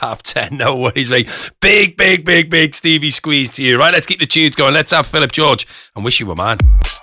10. No worries, mate. Big Stevie squeeze to you. Right, let's keep the tunes going. Let's have Philip George and Wish You Were Mine.